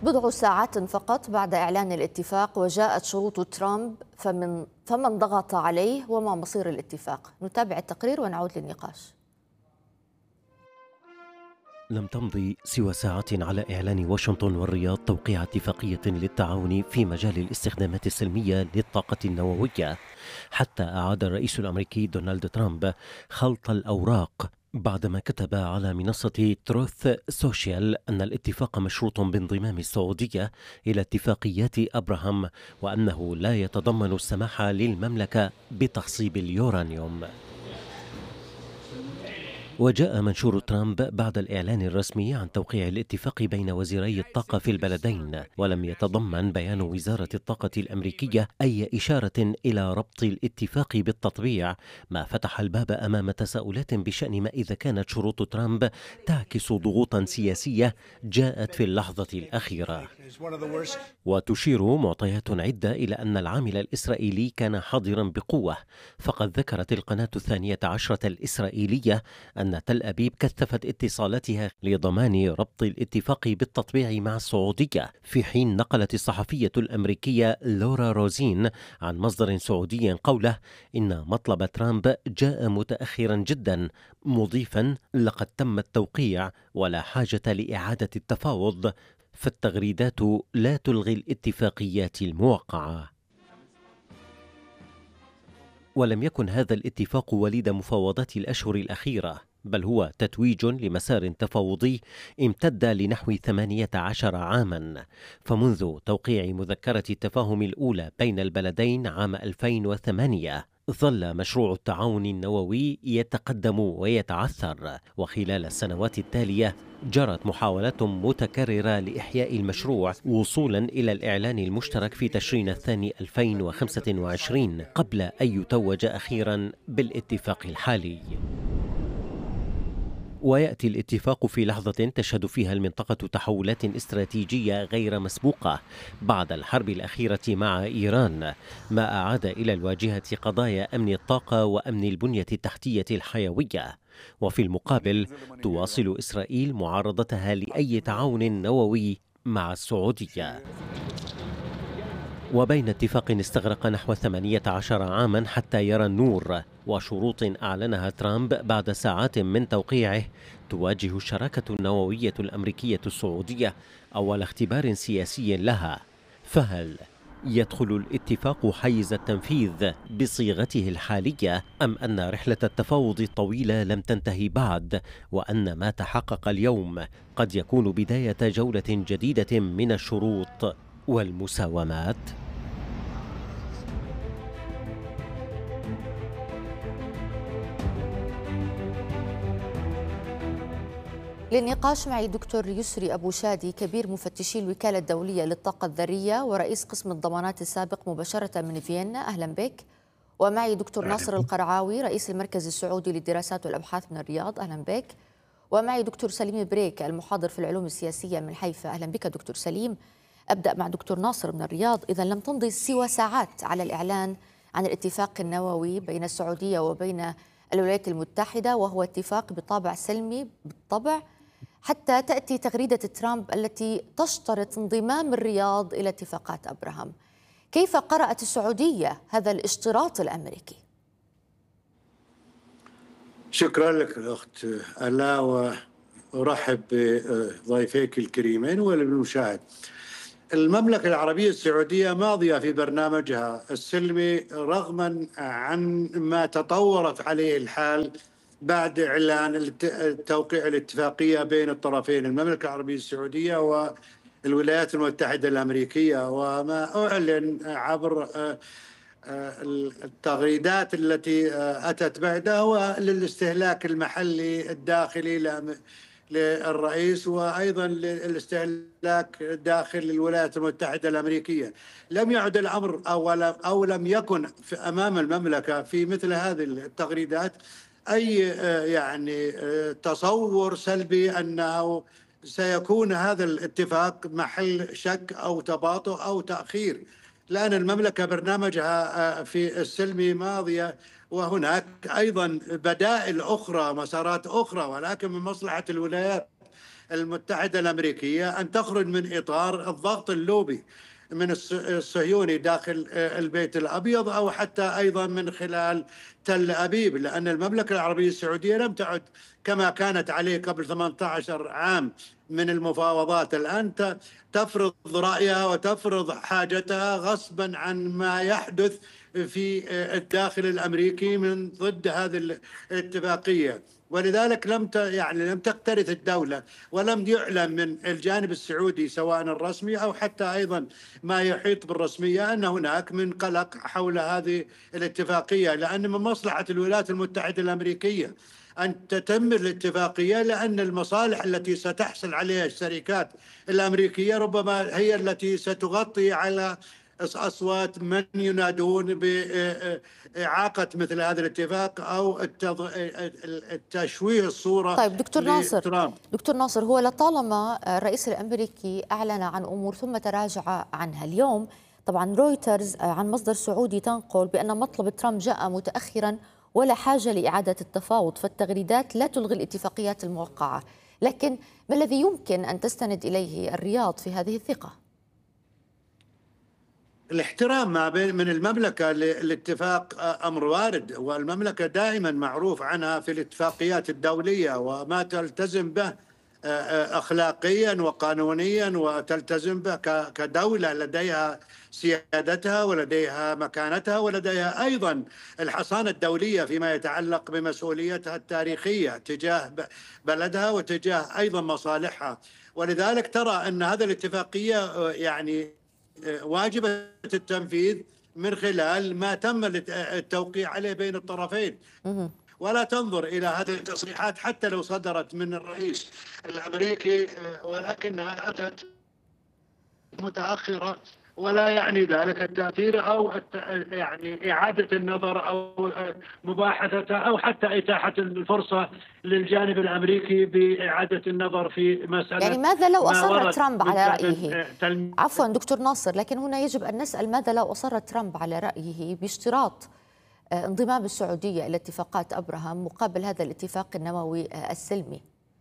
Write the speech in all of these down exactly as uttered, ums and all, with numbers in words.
بضع ساعات فقط بعد إعلان الاتفاق وجاءت شروط ترامب، فمن فمن ضغط عليه وما مصير الاتفاق؟ نتابع التقرير ونعود للنقاش. لم تمضي سوى ساعات على إعلان واشنطن والرياض توقيع اتفاقية للتعاون في مجال الاستخدامات السلمية للطاقة النووية، حتى أعاد الرئيس الأمريكي دونالد ترامب خلط الأوراق بعدما كتب على منصة تروث سوشيال أن الاتفاق مشروط بانضمام السعودية إلى اتفاقيات أبراهام، وأنه لا يتضمن السماح للمملكة بتخصيب اليورانيوم. وجاء منشور ترامب بعد الإعلان الرسمي عن توقيع الاتفاق بين وزيري الطاقة في البلدين، ولم يتضمن بيان وزارة الطاقة الأمريكية أي إشارة إلى ربط الاتفاق بالتطبيع، ما فتح الباب أمام تساؤلات بشأن ما إذا كانت شروط ترامب تعكس ضغوطا سياسية جاءت في اللحظة الأخيرة. وتشير معطيات عدة إلى أن العامل الإسرائيلي كان حاضرا بقوة، فقد ذكرت القناة الثانية عشرة الإسرائيلية أن تل أبيب كثفت اتصالاتها لضمان ربط الاتفاق بالتطبيع مع السعودية، في حين نقلت الصحفية الأمريكية لورا روزين عن مصدر سعودي قوله إن مطلب ترامب جاء متأخرا جدا، مضيفا لقد تم التوقيع ولا حاجة لإعادة التفاوض، فالتغريدات لا تلغي الاتفاقيات الموقعة. ولم يكن هذا الاتفاق وليد مفاوضات الأشهر الأخيرة، بل هو تتويج لمسار تفاوضي امتد لنحو ثمانية عشر عاما، فمنذ توقيع مذكرة التفاهم الأولى بين البلدين عام ألفين وثمانية ظل مشروع التعاون النووي يتقدم ويتعثر، وخلال السنوات التالية جرت محاولات متكررة لإحياء المشروع وصولا إلى الإعلان المشترك في تشرين الثاني ألفين وخمسة وعشرين قبل أن يتوج أخيرا بالاتفاق الحالي. ويأتي الاتفاق في لحظة تشهد فيها المنطقة تحولات استراتيجية غير مسبوقة بعد الحرب الأخيرة مع إيران، ما أعاد إلى الواجهة قضايا أمن الطاقة وأمن البنية التحتية الحيوية. وفي المقابل تواصل إسرائيل معارضتها لأي تعاون نووي مع السعودية. وبين اتفاق استغرق نحو ثمانية عشر عاما حتى يرى النور وشروط أعلنها ترامب بعد ساعات من توقيعه، تواجه الشراكة النووية الأمريكية السعودية أول اختبار سياسي لها، فهل يدخل الاتفاق حيز التنفيذ بصيغته الحالية، أم أن رحلة التفاوض الطويلة لم تنتهي بعد، وأن ما تحقق اليوم قد يكون بداية جولة جديدة من الشروط والمساومات؟ للنقاش معي دكتور يسري أبو شادي، كبير مفتشي الوكالة الدولية للطاقة الذرية ورئيس قسم الضمانات السابق مباشرة من فيينا. أهلا بك. ومعي دكتور ناصر القرعاوي، رئيس المركز السعودي للدراسات والأبحاث من الرياض. أهلا بك. ومعي دكتور سليم بريك، المحاضر في العلوم السياسية من حيفا. أهلا بك دكتور سليم. أبدأ مع دكتور ناصر من الرياض. إذا لم تمضي سوى ساعات على الإعلان عن الاتفاق النووي بين السعودية وبين الولايات المتحدة، وهو اتفاق بطابع سلمي بالطبع، حتى تأتي تغريدة ترامب التي تشترط انضمام الرياض إلى اتفاقات أبراهام. كيف قرأت السعودية هذا الاشتراط الأمريكي؟ شكرا لك الأخت ألا، وأرحب بضيفيك الكريمين وللمشاهد. المملكة العربية السعودية ماضية في برنامجها السلمي رغما عن ما تطورت عليه الحال بعد إعلان توقيع الاتفاقية بين الطرفين، المملكة العربية السعودية والولايات المتحدة الأمريكية، وما أعلن عبر التغريدات التي أتت بعدها هو للاستهلاك المحلي الداخلي للرئيس، وأيضا للاستهلاك داخل الولايات المتحدة الأمريكية. لم يعد الأمر أو لم يكن في أمام المملكة في مثل هذه التغريدات أي يعني تصور سلبي أنه سيكون هذا الاتفاق محل شك أو تباطؤ أو تأخير، لأن المملكة برنامجها في السلمي ماضية، وهناك أيضا بدائل أخرى، مسارات أخرى، ولكن من مصلحة الولايات المتحدة الأمريكية أن تخرج من إطار الضغط اللوبي من الصهيوني داخل البيت الأبيض، أو حتى أيضا من خلال تل أبيب، لأن المملكة العربية السعودية لم تعد كما كانت عليه قبل ثمانية عشر عام من المفاوضات. الآن تفرض رأيها وتفرض حاجتها غصبا عن ما يحدث في الداخل الأمريكي من ضد هذه الاتفاقية. ولذلك لم يعني لم تكترث الدولة ولم يعلن من الجانب السعودي سواء الرسمي أو حتى أيضا ما يحيط بالرسمية أن هناك من قلق حول هذه الاتفاقية، لأن من مصلحة الولايات المتحدة الأمريكية أن تتم الاتفاقية، لأن المصالح التي ستحصل عليها الشركات الأمريكية ربما هي التي ستغطي على أصوات من ينادون بإعاقة مثل هذا الاتفاق أو التشويه الصورة. طيب دكتور ناصر لترامب. دكتور ناصر هو لطالما الرئيس الأمريكي أعلن عن أمور ثم تراجع عنها. اليوم طبعا رويترز عن مصدر سعودي تنقل بأن مطلب ترامب جاء متأخرا ولا حاجة لإعادة التفاوض، فالتغريدات لا تلغي الاتفاقيات الموقعة، لكن ما الذي يمكن أن تستند إليه الرياض في هذه الثقة؟ الاحترام ما بين من المملكة للاتفاق أمر وارد، والمملكة دائما معروف عنها في الاتفاقيات الدولية وما تلتزم به أخلاقيا وقانونيا وتلتزم به كدولة لديها سيادتها ولديها مكانتها ولديها أيضا الحصانة الدولية فيما يتعلق بمسؤوليتها التاريخية تجاه بلدها وتجاه أيضا مصالحها. ولذلك ترى أن هذه الاتفاقية يعني واجبة التنفيذ من خلال ما تم التوقيع عليه بين الطرفين، ولا تنظر إلى هذه التصريحات حتى لو صدرت من الرئيس الأمريكي ولكنها أتت متأخرة، ولا يعني ذلك التأثير أو يعني إعادة النظر أو مباحثة أو حتى إتاحة الفرصة للجانب الأمريكي بإعادة النظر في مسألة. يعني ماذا لو أصر ترامب على رأيه؟ عفوا دكتور ناصر، لكن هنا يجب أن نسأل ماذا لو أصر ترامب على رأيه باشتراط انضمام السعودية إلى اتفاقات أبراهام مقابل هذا الاتفاق النووي السلمي؟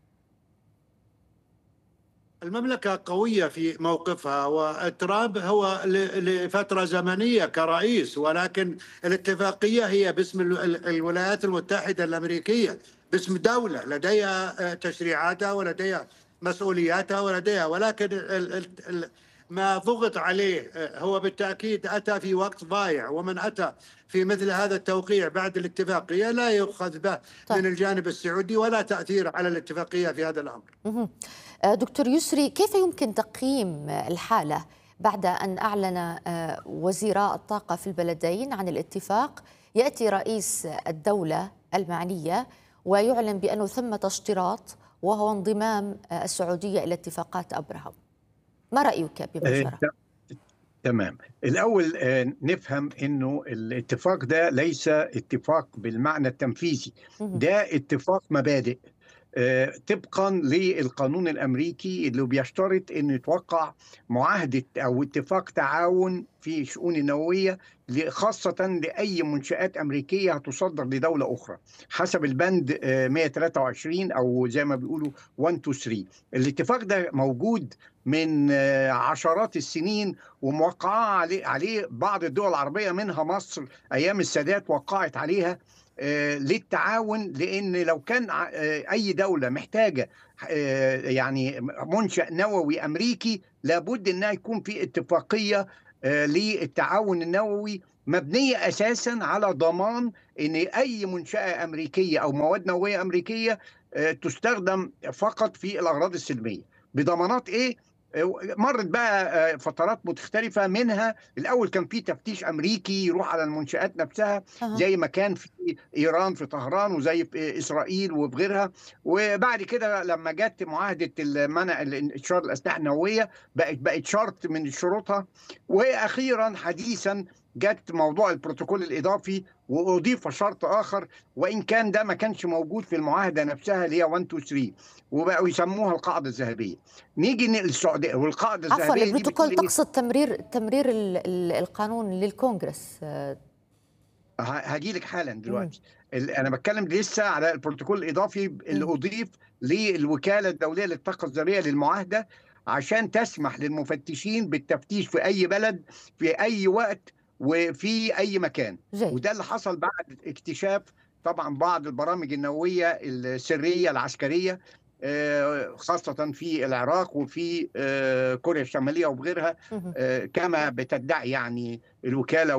المملكة قوية في موقفها، وترامب هو لفترة زمنية كرئيس، ولكن الاتفاقية هي باسم الولايات المتحدة الأمريكية، باسم دولة لديها تشريعاتها ولديها مسؤولياتها ولديها، ولكن ما ضغط عليه هو بالتأكيد أتى في وقت ضايع، ومن أتى في مثل هذا التوقيع بعد الاتفاقية لا يؤخذ به طيب. من الجانب السعودي ولا تأثير على الاتفاقية في هذا الأمر. دكتور يسري، كيف يمكن تقييم الحالة بعد أن أعلن وزيراء الطاقة في البلدين عن الاتفاق؟ يأتي رئيس الدولة المعنية ويعلن بأنه ثمة اشتراط وهو انضمام السعودية إلى اتفاقات أبراهام. ما رأيك ببشرة؟ تمام. الأول نفهم أنه الاتفاق ده ليس اتفاق بالمعنى التنفيذي، ده اتفاق مبادئ طبقا للقانون الأمريكي اللي بيشترط أنه يتوقع معاهدة أو اتفاق تعاون في شؤون النووية خاصة لأي منشآت أمريكية هتصدر لدولة أخرى حسب البند مئة وثلاثة وعشرين أو زي ما بيقولوا واحد اتنين تلاتة. الاتفاق ده موجود من عشرات السنين وموقعة عليه, عليه بعض الدول العربية منها مصر أيام السادات وقعت عليها للتعاون، لأن لو كان أي دولة محتاجة يعني منشأ نووي أمريكي لابد أنها يكون في اتفاقية للتعاون النووي مبنية أساسا على ضمان أن أي منشأة أمريكية أو مواد نووية أمريكية تستخدم فقط في الأغراض السلمية. بضمانات إيه؟ مرت بقى فترات مختلفة، منها الأول كان في تفتيش أمريكي يروح على المنشآت نفسها زي ما كان في إيران في طهران وزي في إسرائيل وفي غيرها، وبعد كده لما جت معاهدة المنع انتشار الأسلحة النووية بقت بقت شرط من شروطها، وأخيرا حديثا جت موضوع البروتوكول الإضافي وأضيف شرط آخر وإن كان ده ما كانش موجود في المعاهدة نفسها اللي هي واحد اتنين تلاتة، وبقوا يسموها القاعدة الذهبية. نيجي للسعودية والقاعدة الذهبية عفوا البروتوكول تقصد تمرير تمرير القانون للكونغرس هاجي لك حالا دلوقتي. انا بتكلم لسه على البروتوكول الاضافي اللي اضيف للوكاله الدوليه للطاقه الذريه للمعاهده، عشان تسمح للمفتشين بالتفتيش في اي بلد في اي وقت وفي اي مكان. جي. وده اللي حصل بعد اكتشاف طبعا بعض البرامج النوويه السريه العسكريه، خاصة في العراق وفي كوريا الشمالية وغيرها، كما بتدعي يعني الوكالة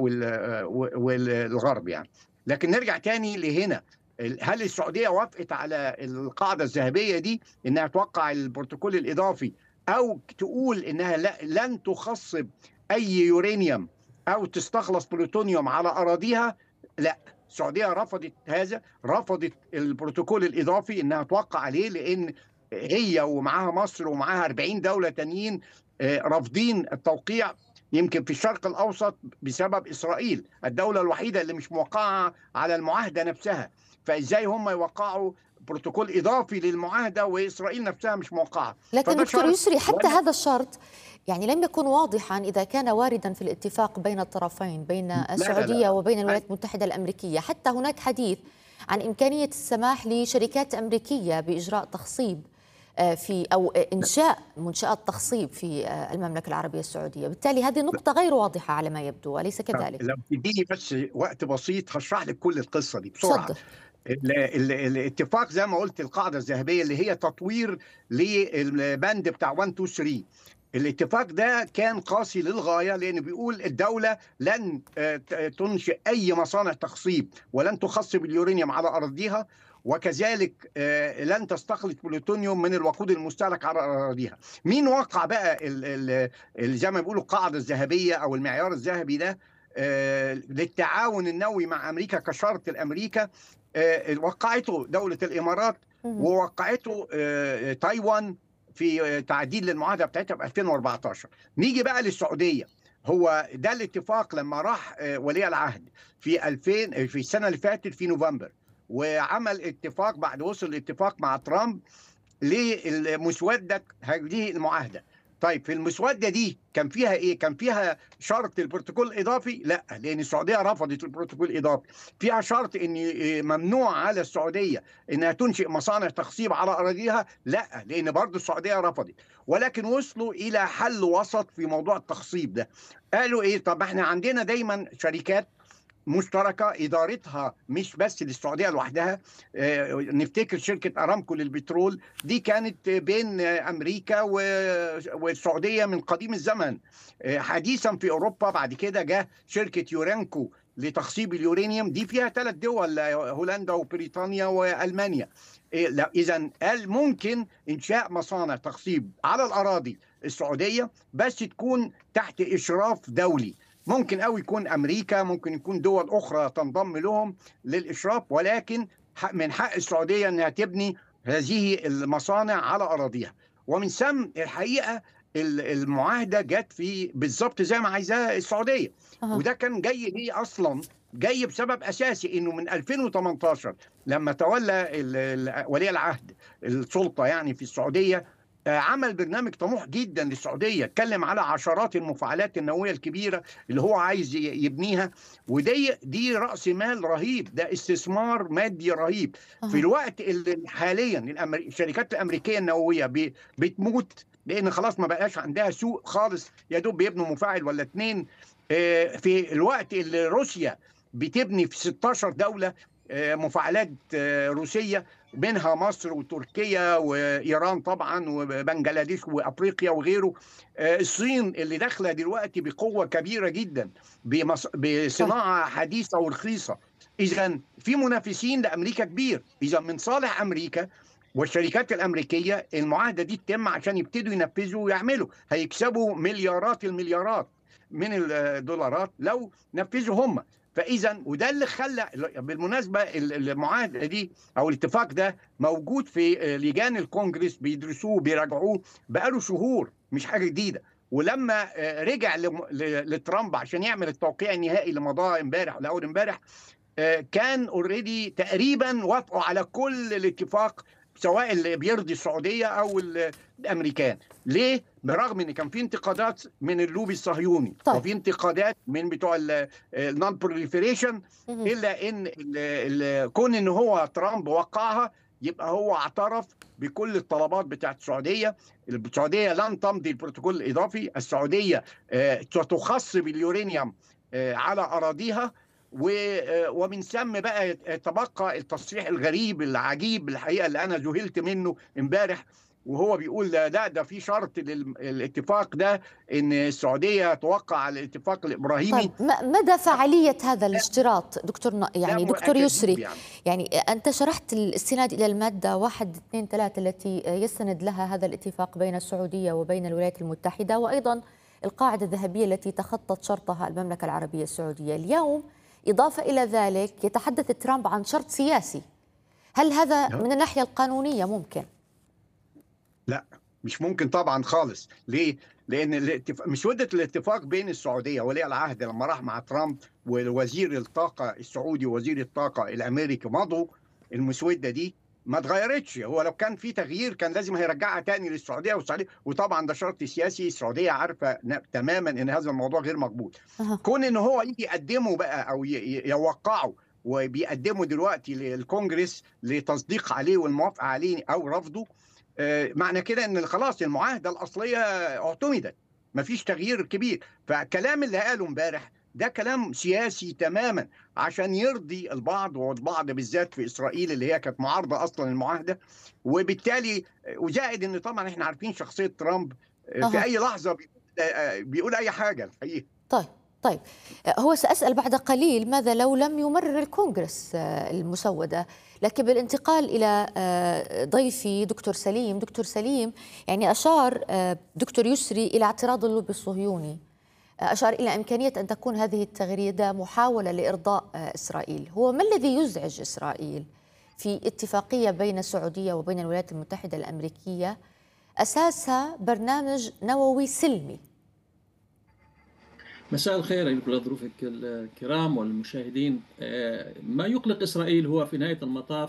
والغرب يعني. لكن نرجع تاني لهنا، هل السعودية وافقت على القاعدة الذهبية دي إنها توقع البروتوكول الإضافي، أو تقول إنها لن تخصب أي يورانيوم أو تستخلص بلوتونيوم على أراضيها؟ لا، السعودية رفضت هذا، رفضت البروتوكول الإضافي إنها توقع عليه، لأن هي ومعاها مصر ومعاها أربعين دولة تانيين رافضين التوقيع، يمكن في الشرق الأوسط بسبب إسرائيل، الدولة الوحيدة اللي مش موقعة على المعاهدة نفسها. فإزاي هم يوقعوا بروتوكول إضافي للمعاهدة وإسرائيل نفسها مش موقعة؟ لكن دكتور يسري، حتى هذا الشرط يعني لم يكن واضحا إذا كان واردا في الاتفاق بين الطرفين، بين السعودية لا لا لا. وبين الولايات المتحدة الأمريكية. حتى هناك حديث عن إمكانية السماح لشركات أمريكية بإجراء تخصيب في أو إنشاء منشآت تخصيب في المملكة العربية السعودية. بالتالي هذه نقطة غير واضحة على ما يبدو، أليس كذلك؟ لو تديني بس وقت بسيط هشرح لك كل القصة دي بسرعة. صدق. الاتفاق زي ما قلت القاعدة الذهبية اللي هي تطوير للبند بتاع واحد اتنين تلاتة، الاتفاق ده كان قاسي للغاية، لأنه بيقول الدولة لن تنشئ أي مصانع تخصيب ولن تخصب اليورانيوم على أراضيها، وكذلك لن تستخلص بلوتونيوم من الوقود المستهلك على أراضيها. مين وقع بقى زي ما بيقولوا القاعدة الذهبية أو المعيار الذهبي ده للتعاون النووي مع أمريكا كشرط لأمريكا؟ وقعته دولة الإمارات ووقعته تايوان في تعديل للمعاهدة بتاعتها في ألفين وأربعتاشر. نيجي بقى للسعودية، هو ده الاتفاق لما راح ولي العهد في ألفين في السنة اللي فاتت في نوفمبر، وعمل اتفاق بعد وصل الاتفاق مع ترامب لمسودة هذه المعاهدة. طيب في المسودة دي كان فيها ايه؟ كان فيها شرط البروتوكول الاضافي؟ لا، لان السعودية رفضت البروتوكول الاضافي. فيها شرط ان ممنوع على السعودية انها تنشئ مصانع تخصيب على اراضيها؟ لا، لان برضه السعودية رفضت. ولكن وصلوا الى حل وسط في موضوع التخصيب ده. قالوا ايه؟ طب احنا عندنا دايما شركات مشتركة إدارتها مش بس للسعودية لوحدها. اه نفتكر شركة أرامكو للبترول، دي كانت بين أمريكا والسعودية من قديم الزمن. اه حديثا في أوروبا بعد كده جاء شركة يورانكو لتخصيب اليورانيوم، دي فيها ثلاث دول، هولندا وبريطانيا وألمانيا. اه إذا قال ممكن إنشاء مصانع تخصيب على الأراضي السعودية، بس تكون تحت إشراف دولي. ممكن أو يكون أمريكا، ممكن يكون دول أخرى تنضم لهم للإشراف، ولكن من حق السعودية أنها تبني هذه المصانع على أراضيها. ومن ثم الحقيقة المعاهدة جت في بالضبط زي ما عايزاها السعودية. أه. وده كان جاي ليه أصلا؟ جاي بسبب أساسي، إنه من ألفين وثمانية عشر لما تولى ولي العهد السلطة يعني في السعودية، عمل برنامج طموح جدا للسعودية، اتكلم على عشرات المفاعلات النووية الكبيرة اللي هو عايز يبنيها، ودي دي رأس مال رهيب، ده استثمار مادي رهيب. أه. في الوقت اللي حاليا الشركات الأمريكية النووية بتموت لأن خلاص ما بقاش عندها سوق خالص، يا دوب بيبنوا مفاعل ولا اتنين. في الوقت اللي روسيا بتبني في ستاشر دولة مفاعلات روسية، منها مصر وتركيا وإيران طبعا وبنجلاديش وأفريقيا وغيره. الصين اللي داخلة دلوقتي بقوة كبيرة جدا بصناعة حديثة ورخيصة. إذا في منافسين لأمريكا كبير. إذا من صالح أمريكا والشركات الأمريكية المعاهدة دي تتم عشان يبتدوا ينفذوا ويعملوا، هيكسبوا مليارات المليارات من الدولارات لو نفذوا هم. فإذا وده اللي خلى بالمناسبة المعاهدة دي أو الاتفاق ده موجود في لجان الكونجرس بيدرسوه بيراجعوه بقاله شهور، مش حاجة جديدة. ولما رجع لترامب عشان يعمل التوقيع النهائي اللي مضاه امبارح ولا أول امبارح، كان اوريدي تقريبا وافقوا على كل الاتفاق سواء اللي بيرضي السعوديه او الامريكان. ليه؟ برغم ان كان في انتقادات من اللوبي الصهيوني طيب. وفي انتقادات من بتوع النون بروليفريشن، الا ان ال كون ان هو ترامب وقعها يبقى هو اعترف بكل الطلبات بتاعت السعوديه. السعوديه لن تمضي البروتوكول الاضافي، السعوديه ستخص باليورانيوم على اراضيها، ومن ثم بقى تبقى التصريح الغريب العجيب الحقيقه اللي انا ذهلت منه امبارح، وهو بيقول لا ده في شرط للاتفاق ده ان السعوديه توقع على الاتفاق الابراهيمي. طيب مدى فعاليه هذا الاشتراط دكتور يعني دكتور يسري؟ يعني. يعني انت شرحت الاستناد الى الماده واحد اثنين ثلاثة التي يستند لها هذا الاتفاق بين السعوديه وبين الولايات المتحده، وايضا القاعده الذهبيه التي تخطت شرطها المملكه العربيه السعوديه. اليوم إضافة إلى ذلك يتحدث ترامب عن شرط سياسي، هل هذا من الناحية القانونية ممكن؟ لا مش ممكن طبعا خالص. ليه؟ لأن الاتفاق مسودة الاتفاق بين السعودية ولي العهد لما راح مع ترامب ووزير الطاقة السعودي ووزير الطاقة الأمريكي مضوا المسودة دي ما اتغيرتش. هو لو كان في تغيير كان لازم هيرجعها تاني للسعوديه والسعوديه، وطبعا ده شرط سياسي. السعوديه عارفه تماما ان هذا الموضوع غير مقبول. أه. كون ان هو يجي يقدمه بقى او يوقعه وبيقدمه دلوقتي للكونجرس لتصديق عليه والموافقه عليه او رفضه، آه معنى كده ان خلاص المعاهده الاصليه اعتمدت، مفيش تغيير كبير. فكلام اللي قاله امبارح ده كلام سياسي تماما عشان يرضي البعض، والبعض بالذات في اسرائيل اللي هي كانت معارضه اصلا المعاهده. وبالتالي وزائد ان طبعا احنا عارفين شخصيه ترامب في اي لحظه بيقول اي حاجه الحقيقه. طيب طيب هو سأسأل بعد قليل ماذا لو لم يمرر الكونغرس المسودة، لكن بالانتقال إلى ضيفي دكتور سليم. دكتور سليم، يعني أشار دكتور يسري إلى اعتراض اللوبي الصهيوني، أشار إلى إمكانية أن تكون هذه التغريدة محاولة لإرضاء إسرائيل. هو ما الذي يزعج إسرائيل في اتفاقية بين السعودية وبين الولايات المتحدة الأمريكية أساسها برنامج نووي سلمي؟ مساء الخير أيها الضيوف الكرام والمشاهدين. ما يقلق إسرائيل هو في نهاية المطاف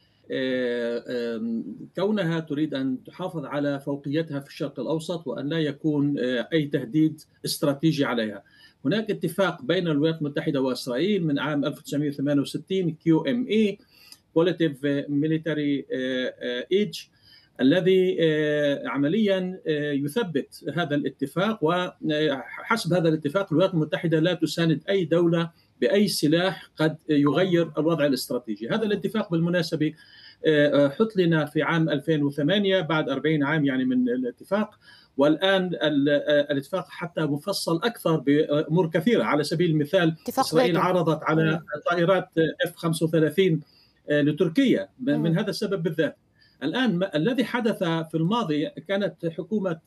كونها تريد أن تحافظ على فوقيتها في الشرق الأوسط وأن لا يكون أي تهديد استراتيجي عليها. هناك اتفاق بين الولايات المتحدة وإسرائيل من عام ألف وتسعمائة وثمانية وستين كيو إم إي Qualitative Military Age الذي عمليا يثبت هذا الاتفاق، وحسب هذا الاتفاق الولايات المتحدة لا تساند أي دولة بأي سلاح قد يغير الوضع الاستراتيجي. هذا الاتفاق بالمناسبة حط لنا في عام ألفين وثمانية بعد أربعين عام يعني من الاتفاق، والآن الاتفاق حتى مفصل أكثر بأمور كثيرة. على سبيل المثال إسرائيل عرضت على طائرات إف خمسة وثلاثين لتركيا من هذا السبب بالذات. الآن الذي حدث في الماضي كانت حكومة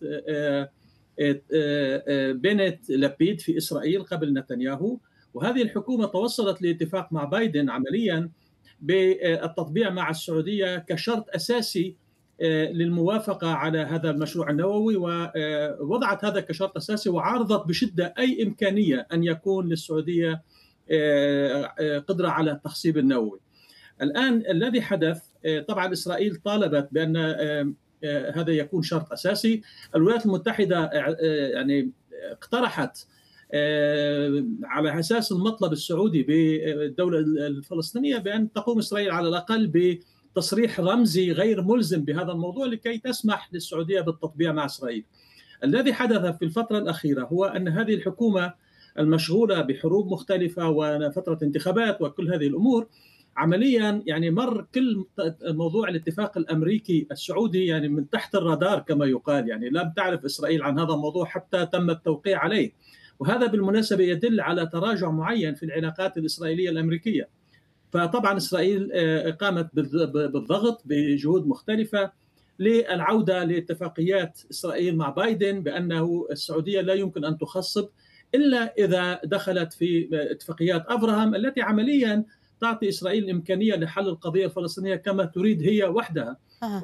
بنت لابيد في إسرائيل قبل نتنياهو، وهذه الحكومة توصلت لاتفاق مع بايدن عمليا بالتطبيع مع السعودية كشرط أساسي للموافقة على هذا المشروع النووي، ووضعت هذا كشرط أساسي وعارضت بشدة أي إمكانية أن يكون للسعودية قدرة على التخصيب النووي. الآن الذي حدث طبعا إسرائيل طالبت بأن هذا يكون شرط أساسي. الولايات المتحدة يعني اقترحت على أساس المطلب السعودي بالدولة الفلسطينية بأن تقوم إسرائيل على الأقل بتصريح رمزي غير ملزم بهذا الموضوع لكي تسمح للسعودية بالتطبيع مع إسرائيل. الذي حدث في الفترة الأخيرة هو أن هذه الحكومة المشغولة بحروب مختلفة وفترة انتخابات وكل هذه الأمور عمليا يعني مر كل موضوع الاتفاق الأمريكي السعودي يعني من تحت الرادار كما يقال، يعني لم تعرف إسرائيل عن هذا الموضوع حتى تم التوقيع عليه. وهذا بالمناسبة يدل على تراجع معين في العلاقات الإسرائيلية الأمريكية. فطبعا إسرائيل قامت بالضغط بجهود مختلفة للعودة لاتفاقيات إسرائيل مع بايدن بأنه السعودية لا يمكن أن تخصب إلا إذا دخلت في اتفاقيات أبراهام التي عمليا تعطي إسرائيل الإمكانية لحل القضية الفلسطينية كما تريد هي وحدها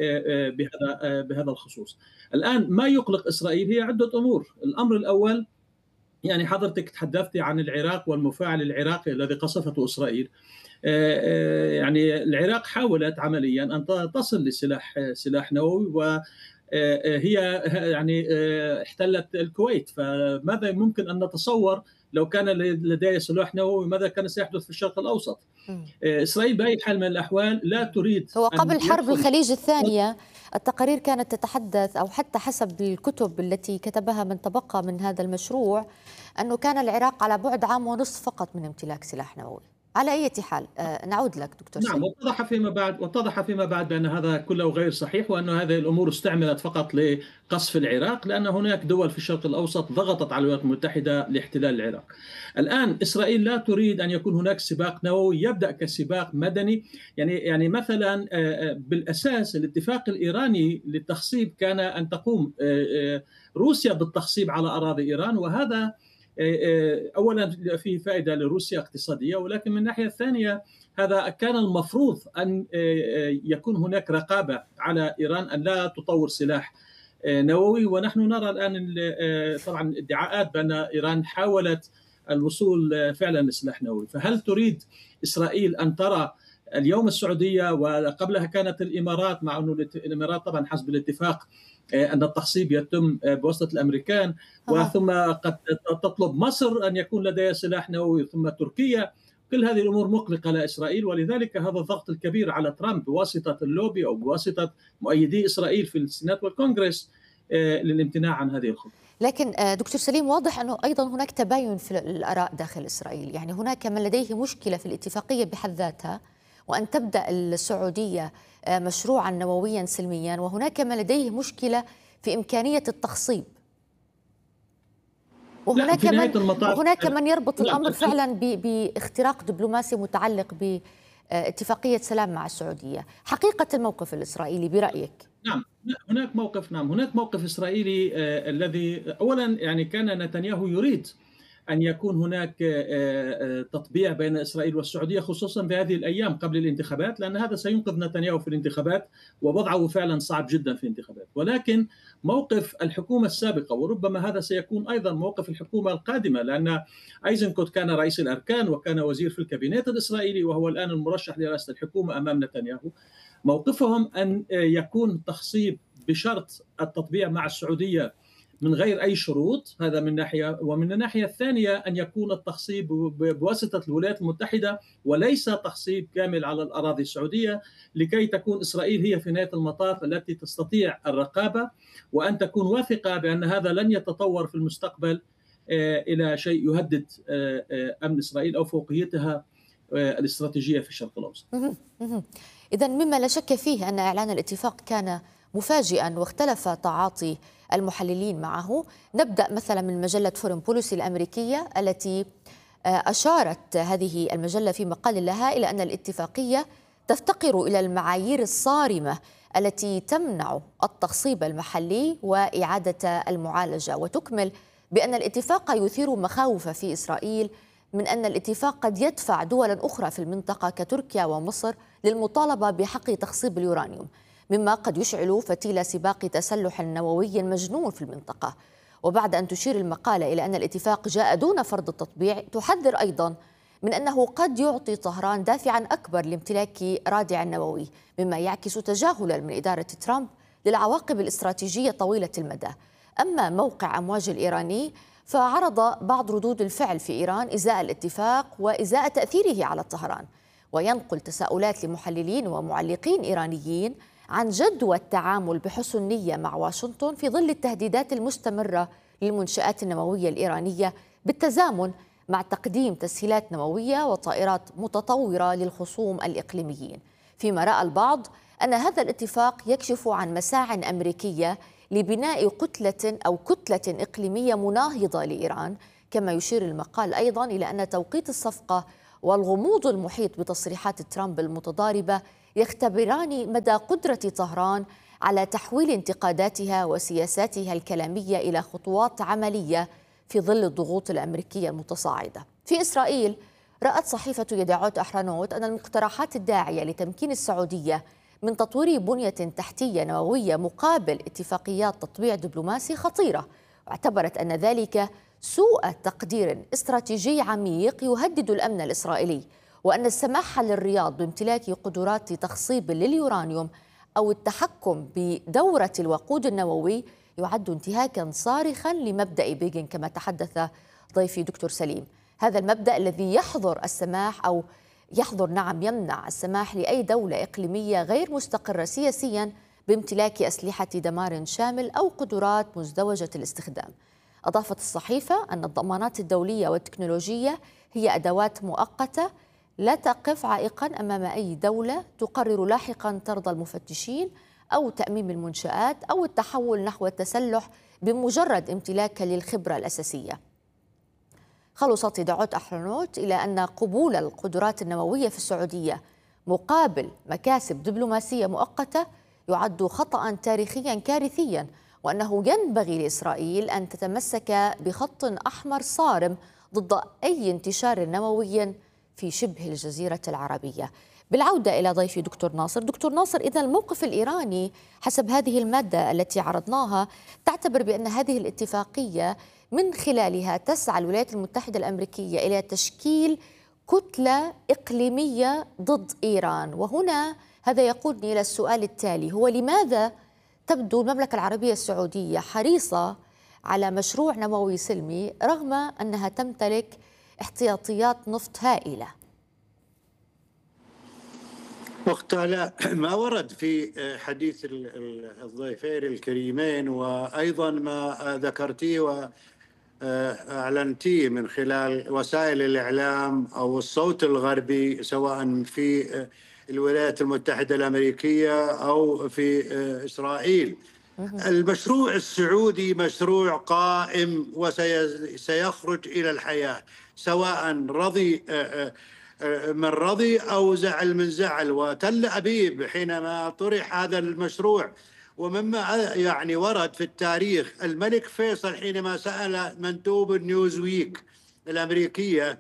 بهذا بهذا الخصوص. الآن ما يقلق إسرائيل هي عدة أمور. الأمر الأول يعني حضرتك تحدثتي عن العراق والمفاعل العراقي الذي قصفته إسرائيل. يعني العراق حاولت عمليا أن تصل لسلاح سلاح نووي، وهي يعني احتلت الكويت، فماذا ممكن أن نتصور لو كان لديها سلاح نووي ماذا كان سيحدث في الشرق الأوسط؟ إسرائيل بأي حال من الأحوال لا تريد. هو قبل حرب الخليج الثانية التقارير كانت تتحدث، أو حتى حسب الكتب التي كتبها من تبقى من هذا المشروع، أنه كان العراق على بعد عام ونصف فقط من امتلاك سلاح نووي. على أي حال نعود لك دكتور نعم، واتضح فيما بعد واتضح فيما بعد بأن هذا كله غير صحيح، وأن هذه الأمور استعملت فقط لقصف العراق، لأن هناك دول في الشرق الأوسط ضغطت على الولايات المتحدة لاحتلال العراق. الآن إسرائيل لا تريد أن يكون هناك سباق نووي، يبدأ كسباق مدني. يعني يعني مثلا بالأساس الاتفاق الإيراني للتخصيب كان أن تقوم روسيا بالتخصيب على أراضي إيران، وهذا أولا في فائدة لروسيا اقتصادية، ولكن من الناحية الثانية هذا كان المفروض أن يكون هناك رقابة على إيران أن لا تطور سلاح نووي. ونحن نرى الآن طبعا ادعاءات بأن إيران حاولت الوصول فعلا لسلاح نووي. فهل تريد إسرائيل أن ترى اليوم السعودية، وقبلها كانت الإمارات، مع أنه الإمارات طبعا حسب الاتفاق أن التخصيب يتم بواسطة الأمريكان، وثم قد تطلب مصر أن يكون لديها سلاح نووي، ثم تركيا. كل هذه الأمور مقلقة لإسرائيل، ولذلك هذا الضغط الكبير على ترامب بواسطة اللوبي أو بواسطة مؤيدي إسرائيل في السينات والكونغرس للامتناع عن هذه الخطوة. لكن دكتور سليم، واضح أنه أيضا هناك تباين في الآراء داخل إسرائيل. يعني هناك من لديه مشكلة في الاتفاقية بحد ذاتها وأن تبدأ السعودية مشروعا نوويا سلميا، وهناك من لديه مشكلة في إمكانية التخصيب، وهناك من وهناك من يربط الأمر فعلا باختراق دبلوماسي متعلق باتفاقية سلام مع السعودية. حقيقة الموقف الإسرائيلي برأيك؟ نعم، هناك موقف نعم هناك موقف إسرائيلي آه الذي أولا يعني كان نتنياهو يريد أن يكون هناك آه تطبيع بين إسرائيل والسعودية، خصوصا في هذه الأيام قبل الانتخابات، لأن هذا سينقذ نتنياهو في الانتخابات، ووضعه فعلا صعب جدا في الانتخابات. ولكن موقف الحكومة السابقة، وربما هذا سيكون أيضا موقف الحكومة القادمة، لأن أيزنكوت كان رئيس الأركان وكان وزير في الكابينت الإسرائيلي، وهو الآن المرشح لرئاسة الحكومة أمام نتنياهو. موقفهم أن يكون التخصيب بشرط التطبيع مع السعودية من غير أي شروط، هذا من ناحية. ومن الناحية الثانية أن يكون التخصيب بواسطة الولايات المتحدة وليس تخصيب كامل على الأراضي السعودية، لكي تكون إسرائيل هي في نهاية المطاف التي تستطيع الرقابة، وأن تكون واثقة بأن هذا لن يتطور في المستقبل إلى شيء يهدد أمن إسرائيل أو فوقيتها الاستراتيجية في الشرق الأوسط. إذن مما لا شك فيه أن إعلان الاتفاق كان مفاجئا واختلف تعاطي المحللين معه. نبدأ مثلا من مجلة فورين بوليسي الأمريكية التي أشارت هذه المجلة في مقال لها إلى أن الاتفاقية تفتقر إلى المعايير الصارمة التي تمنع التخصيب المحلي وإعادة المعالجة، وتكمل بأن الاتفاق يثير مخاوف في إسرائيل من أن الاتفاق قد يدفع دولا أخرى في المنطقة كتركيا ومصر للمطالبة بحق تخصيب اليورانيوم، مما قد يشعل فتيل سباق تسلح نووي مجنون في المنطقة. وبعد أن تشير المقالة إلى أن الاتفاق جاء دون فرض التطبيع، تحذر أيضا من أنه قد يعطي طهران دافعا أكبر لامتلاك رادع نووي، مما يعكس تجاهلا من إدارة ترامب للعواقب الاستراتيجية طويلة المدى. أما موقع أمواج الإيراني فعرض بعض ردود الفعل في إيران إزاء الاتفاق وإزاء تأثيره على طهران، وينقل تساؤلات لمحللين ومعلقين إيرانيين عن جدوى التعامل بحسن نية مع واشنطن في ظل التهديدات المستمرة للمنشآت النووية الإيرانية، بالتزامن مع تقديم تسهيلات نووية وطائرات متطورة للخصوم الإقليميين. فيما رأى البعض أن هذا الاتفاق يكشف عن مساع أمريكية لبناء كتلة أو كتلة إقليمية مناهضة لإيران. كما يشير المقال أيضا إلى أن توقيت الصفقة والغموض المحيط بتصريحات ترامب المتضاربة يختبران مدى قدرة طهران على تحويل انتقاداتها وسياساتها الكلامية إلى خطوات عملية في ظل الضغوط الأمريكية المتصاعدة. في إسرائيل رأت صحيفة يدعوت أحرنوت أن المقترحات الداعية لتمكين السعودية من تطوير بنية تحتية نووية مقابل اتفاقيات تطبيع دبلوماسي خطيرة، واعتبرت أن ذلك سوء تقدير استراتيجي عميق يهدد الأمن الإسرائيلي، وأن السماح للرياض بامتلاك قدرات تخصيب لليورانيوم أو التحكم بدورة الوقود النووي يعد انتهاكا صارخا لمبدأ بيغن كما تحدث ضيفي دكتور سليم. هذا المبدأ الذي يحظر السماح أو يحظر نعم يمنع السماح لأي دولة إقليمية غير مستقرة سياسيا بامتلاك أسلحة دمار شامل أو قدرات مزدوجة الاستخدام. أضافت الصحيفة أن الضمانات الدولية والتكنولوجية هي أدوات مؤقتة لا تقف عائقا أمام أي دولة تقرر لاحقا طرد المفتشين أو تأميم المنشآت أو التحول نحو التسلح بمجرد امتلاكها للخبرة الأساسية. خلصت دعوة أحرنوت إلى أن قبول القدرات النووية في السعودية مقابل مكاسب دبلوماسية مؤقتة يعد خطأ تاريخيا كارثيا، وأنه ينبغي لإسرائيل أن تتمسك بخط أحمر صارم ضد أي انتشار نووي في شبه الجزيرة العربية. بالعودة إلى ضيفي دكتور ناصر. دكتور ناصر، إذا الموقف الإيراني حسب هذه المادة التي عرضناها تعتبر بأن هذه الاتفاقية من خلالها تسعى الولايات المتحدة الأمريكية إلى تشكيل كتلة إقليمية ضد إيران، وهنا هذا يقودني إلى السؤال التالي: هو لماذا تبدو المملكة العربية السعودية حريصة على مشروع نووي سلمي رغم أنها تمتلك احتياطيات نفط هائلة؟ مختلف ما ورد في حديث الضيفين الكريمين، وأيضا ما ذكرتيه وأعلنتيه من خلال وسائل الإعلام أو الصوت الغربي سواء في الولايات المتحدة الأمريكية أو في إسرائيل. المشروع السعودي مشروع قائم وسيخرج إلى الحياة، سواء رضي من رضي أو زعل من زعل. وتل أبيب حينما طرح هذا المشروع، ومما يعني ورد في التاريخ الملك فيصل حينما سأل مندوب نيوزويك الأمريكية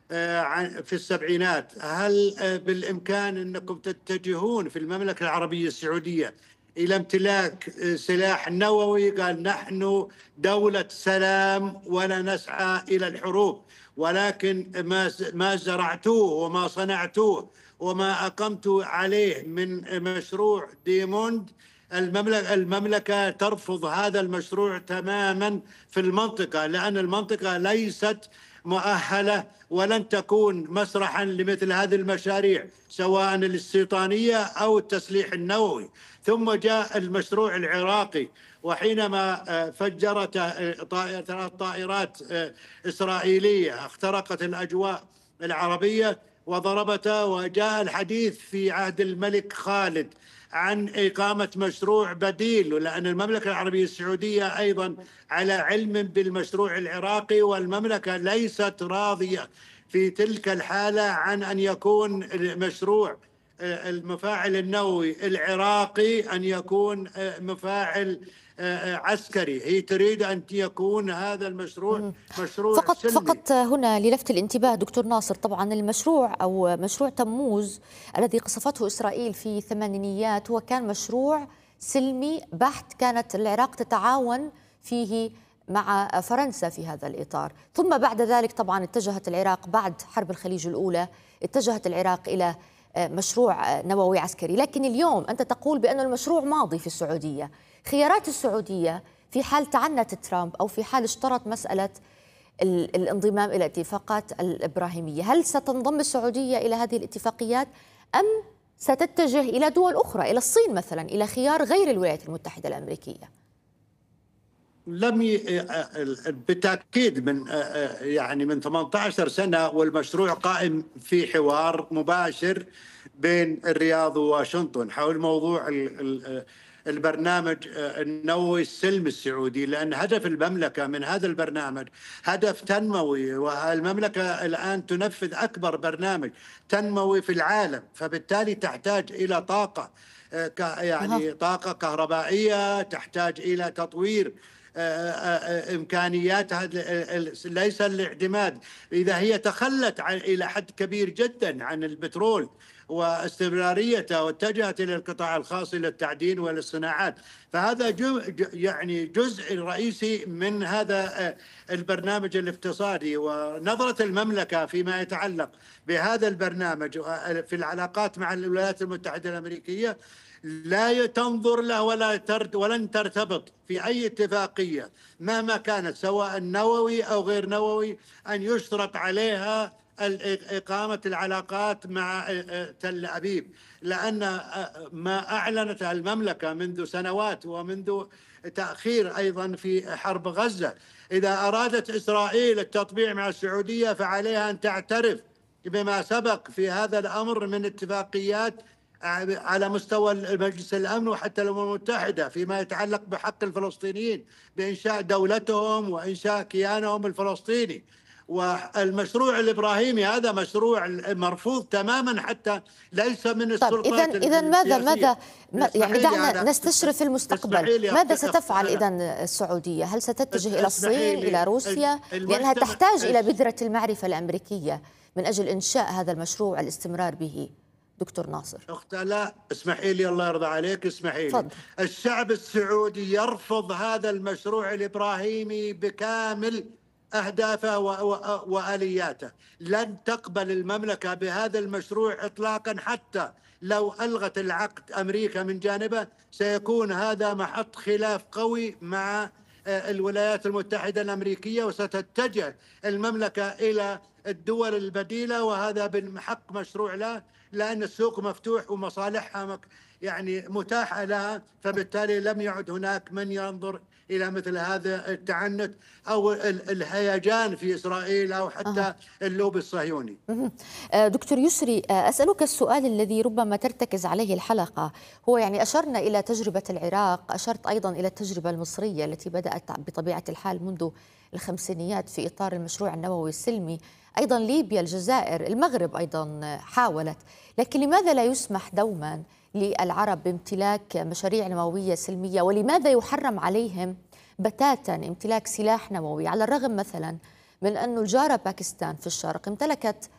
في السبعينات: هل بالإمكان أنكم تتجهون في المملكة العربية السعودية إلى امتلاك سلاح نووي؟ قال: نحن دولة سلام ولا نسعى إلى الحروب، ولكن ما ما زرعتوه وما صنعتوه وما أقمت عليه من مشروع ديموند، المملكة المملكة ترفض هذا المشروع تماما في المنطقة، لأن المنطقة ليست مؤهلة ولن تكون مسرحا لمثل هذه المشاريع سواء الاستيطانية أو التسليح النووي. ثم جاء المشروع العراقي، وحينما فجرت ثلاث طائرات إسرائيلية اخترقت الأجواء العربية وضربتها، وجاء الحديث في عهد الملك خالد عن إقامة مشروع بديل، لأن المملكة العربية السعودية أيضا على علم بالمشروع العراقي، والمملكة ليست راضية في تلك الحالة عن أن يكون مشروع المفاعل النووي العراقي أن يكون مفاعل عسكري. هي تريد أن يكون هذا المشروع مشروع فقط سلمي. فقط هنا للفت الانتباه دكتور ناصر، طبعا المشروع أو مشروع تموز الذي قصفته إسرائيل في الثمانينيات هو كان مشروع سلمي بحت، كانت العراق تتعاون فيه مع فرنسا في هذا الإطار. ثم بعد ذلك طبعا اتجهت العراق بعد حرب الخليج الأولى اتجهت العراق إلى مشروع نووي عسكري. لكن اليوم أنت تقول بأن المشروع ماضي في السعودية. خيارات السعودية في حال تعنت ترامب أو في حال اشترط مسألة الانضمام إلى الاتفاقات الإبراهيمية، هل ستنضم السعودية إلى هذه الاتفاقيات أم ستتجه إلى دول أخرى، إلى الصين مثلا، إلى خيار غير الولايات المتحدة الأمريكية؟ لم ي... بالتأكيد من يعني من ثمانية عشر سنة والمشروع قائم في حوار مباشر بين الرياض وواشنطن حول موضوع البرنامج النووي السلمي السعودي، لأن هدف المملكة من هذا البرنامج هدف تنموي، والمملكة الآن تنفذ أكبر برنامج تنموي في العالم، فبالتالي تحتاج إلى طاقة يعني طاقة كهربائية، تحتاج إلى تطوير إمكانيات ليس الاعتماد. إذا هي تخلت عن إلى حد كبير جدا عن البترول واستمراريته، واتجهت إلى القطاع الخاص إلى التعدين والصناعات. فهذا جو يعني جزء رئيسي من هذا البرنامج الاقتصادي. ونظرة المملكة فيما يتعلق بهذا البرنامج في العلاقات مع الولايات المتحدة الأمريكية لا تنظر له ولا ترد ولن ترتبط في أي اتفاقية مهما كانت، سواء نووي أو غير نووي، أن يشترط عليها إقامة العلاقات مع تل أبيب، لأن ما أعلنتها المملكة منذ سنوات ومنذ تأخير أيضا في حرب غزة، إذا أرادت إسرائيل التطبيع مع السعودية فعليها أن تعترف بما سبق في هذا الأمر من اتفاقيات على مستوى مجلس الأمن وحتى الأمم المتحدة فيما يتعلق بحق الفلسطينيين بإنشاء دولتهم وإنشاء كيانهم الفلسطيني. والمشروع الإبراهيمي هذا مشروع مرفوض تماما، حتى ليس من السلطات. طيب إذن إذن ماذا ماذا يعني دعنا نستشرف المستقبل، ماذا ستفعل إذن السعودية؟ هل ستتجه إلى الصين، إلى روسيا، لأنها تحتاج إلى بذرة المعرفة الأمريكية من أجل إنشاء هذا المشروع الاستمرار به؟ دكتور ناصر أخت لا اسمحي لي، الله يرضى عليك اسمحي لي. الشعب السعودي يرفض هذا المشروع الإبراهيمي بكامل أهدافه وآلياته. لن تقبل المملكة بهذا المشروع إطلاقا، حتى لو ألغت العقد أمريكا من جانبه سيكون هذا محط خلاف قوي مع الولايات المتحدة الأمريكية، وستتجه المملكة إلى الدول البديلة، وهذا بالحق مشروع له، لأن السوق مفتوح ومصالحها يعني متاحة لها، فبالتالي لم يعد هناك من ينظر إلى مثل هذا التعنت أو الهيجان في إسرائيل أو حتى اللوبي الصهيوني. دكتور يسري، أسألك السؤال الذي ربما ترتكز عليه الحلقة، هو يعني أشرنا إلى تجربة العراق، أشرت أيضا إلى التجربة المصرية التي بدأت بطبيعة الحال منذ الخمسينيات في إطار المشروع النووي السلمي، أيضا ليبيا، الجزائر، المغرب أيضا حاولت. لكن لماذا لا يسمح دوما للعرب بامتلاك مشاريع نووية سلمية؟ ولماذا يحرم عليهم بتاتا امتلاك سلاح نووي، على الرغم مثلا من أن الجارة باكستان في الشرق امتلكت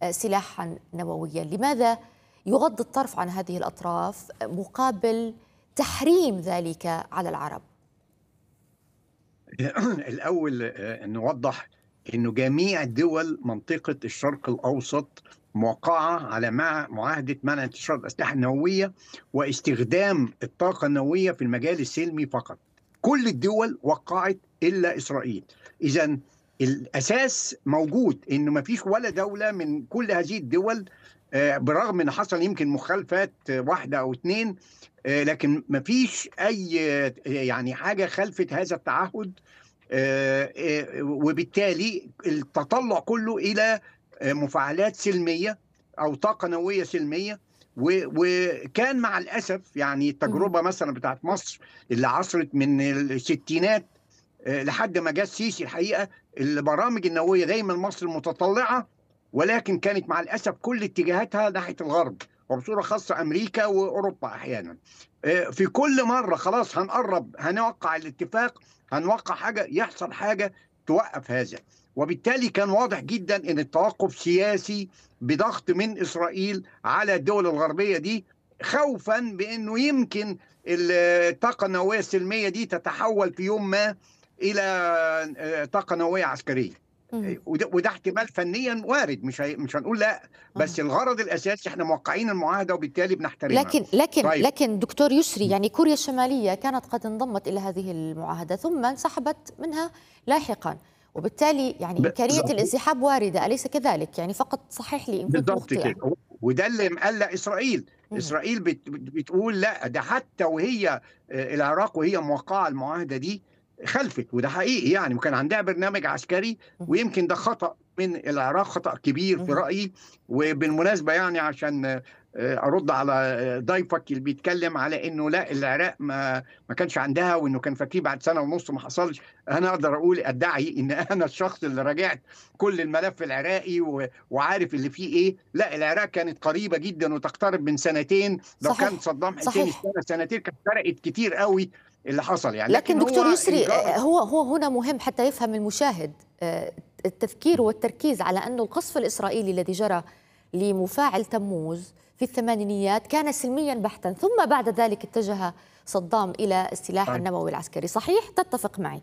سلاحا نوويا؟ لماذا يغض الطرف عن هذه الأطراف مقابل تحريم ذلك على العرب؟ الأول نوضح أنه جميع دول منطقة الشرق الأوسط موقعة على مع معاهدة منع انتشار الأسلحة النووية واستخدام الطاقة النووية في المجال السلمي فقط. كل الدول وقعت إلا إسرائيل. إذن الأساس موجود إنه ما فيش ولا دولة من كل هذه الدول، برغم إن حصل يمكن مخالفات واحدة أو اثنين، لكن ما فيش أي يعني حاجة خلفت هذا التعهد، وبالتالي التطلع كله إلى مفاعلات سلمية أو طاقة نووية سلمية. وكان مع الأسف يعني التجربة مثلا بتاعت مصر اللي عصرت من الستينات لحد ما جاء السيسي، الحقيقة البرامج النووية دايما مصر متطلعة، ولكن كانت مع الأسف كل اتجاهاتها ناحية الغرب، وبصورة خاصة أمريكا وأوروبا أحيانا. في كل مرة خلاص هنقرب هنوقع الاتفاق، هنوقع حاجة، يحصل حاجة توقف هذا. وبالتالي كان واضح جدا ان التوقف سياسي بضغط من اسرائيل على الدول الغربيه دي، خوفا بانه يمكن الطاقه النوويه السلميه دي تتحول في يوم ما الى طاقه نوويه عسكريه. وده, وده احتمال فنيا وارد، مش مش هنقول لا، بس الغرض الاساسي احنا موقعين المعاهده وبالتالي بنحترمها. لكن لكن طيب. لكن دكتور يسري، يعني كوريا الشماليه كانت قد انضمت الى هذه المعاهده ثم انسحبت منها لاحقا، وبالتالي يعني إمكانية الانسحاب واردة، أليس كذلك؟ يعني فقط صحيح لي إن كنت مخطئة. وده اللي مقلق إسرائيل. مم. إسرائيل بت بتقول لا، ده حتى وهي العراق وهي موقعة المعاهدة دي خلفت، وده حقيقي يعني، وكان عندها برنامج عسكري، ويمكن ده خطأ من العراق، خطأ كبير في رأيي. وبالمناسبة يعني عشان ارد على ضيفك اللي بيتكلم على انه لا العراق ما ما كانش عندها وانه كان فاكرين بعد سنه ونص ما حصلش، انا اقدر اقول ادعي ان انا الشخص اللي راجعت كل الملف العراقي وعارف اللي فيه ايه. لا العراق كانت قريبه جدا وتقترب من سنتين، لو صحيح. كان صدام حسين سنه سنتين كانت فرقت كتير قوي اللي حصل يعني. لكن, لكن دكتور يسري، هو هو هنا مهم حتى يفهم المشاهد التفكير والتركيز على انه القصف الاسرائيلي الذي جرى لمفاعل تموز في الثمانينيات كان سلميا بحتا، ثم بعد ذلك اتجه صدام إلى السلاح النووي العسكري، صحيح؟ تتفق معي؟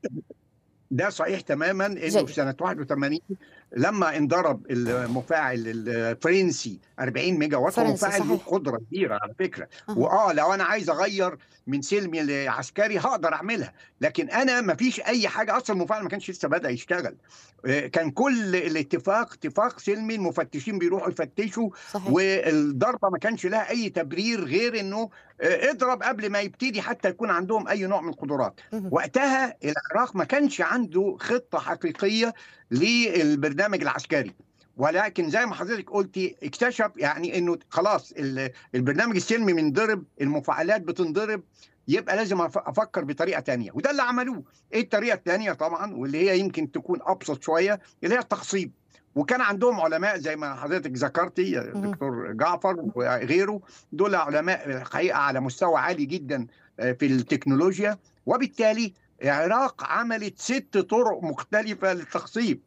ده صحيح تماما، انه جيد. في سنه واحد وثمانين لما انضرب المفاعل الفرنسي أربعين ميجا وات، هو مفاعل له قدره كبيره على فكره. أه. واه لو انا عايز اغير من سلمي لعسكري هقدر اعملها، لكن انا ما فيش اي حاجه، اصلا المفاعل ما كانش لسه بدا يشتغل. كان كل الاتفاق اتفاق سلمي، المفتشين بيروحوا يفتشوا. صحيح. والضربه ما كانش لها اي تبرير غير انه اضرب قبل ما يبتدي حتى يكون عندهم اي نوع من القدرات. أه. وقتها العراق ما كانش عنده خطه حقيقيه للبرنامج العسكري، ولكن زي ما حضرتك قلتي اكتشف يعني انه خلاص البرنامج السلمي بينضرب، المفاعلات بتنضرب، يبقى لازم افكر بطريقه ثانيه، وده اللي عملوه. ايه الطريقه الثانيه؟ طبعا واللي هي يمكن تكون ابسط شويه، اللي هي التخصيب. وكان عندهم علماء زي ما حضرتك ذكرتي، دكتور جعفر وغيره، دول علماء الحقيقه على مستوى عالي جدا في التكنولوجيا. وبالتالي العراق عملت ست طرق مختلفة للتخصيب،